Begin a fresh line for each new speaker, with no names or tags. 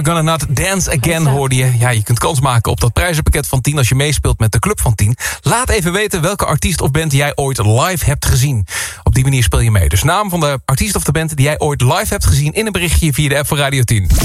Gonna Not Dance Again hoorde je. Ja, je kunt kans maken op dat prijzenpakket van 10 als je meespeelt met de Club van 10. Laat even weten welke artiest of band jij ooit live hebt gezien. Op die manier speel je mee. Dus naam van de artiest of de band die jij ooit live hebt gezien in een berichtje via de app van Radio 10.